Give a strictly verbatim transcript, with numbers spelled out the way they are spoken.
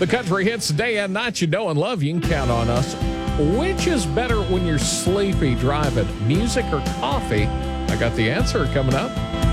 The country hits day and night. You know and love. You can count on us. Which is better when you're sleepy driving, music or coffee? I got the answer coming up.